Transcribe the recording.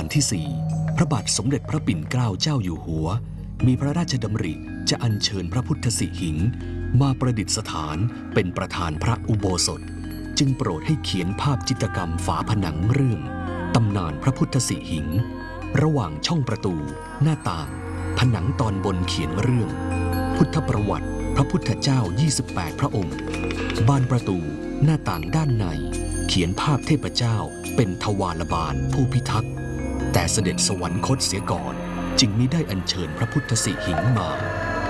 การที่ 4 พระบาทสมเด็จพระปิ่นเกล้าเจ้าอยู่หัวมีพระราชดำริจะอัญเชิญพระพุทธสิหิงค์มาประดิษฐานเป็นประธานพระอุโบสถจึงโปรดให้เขียนภาพจิตรกรรมฝาผนังเรื่องตำนานพระพุทธสิหิงค์ระหว่างช่องประตูหน้าต่างผนังตอนบนเขียนเรื่องพุทธประวัติพระพุทธเจ้า28พระองค์บานประตูหน้าต่างด้านในเขียนภาพเทพเจ้าเป็นทวารบาลผู้พิทักษ์แต่เสด็จสวรรคตเสียก่อนจึงมิได้อัญเชิญพระพุทธสิหิงค์มา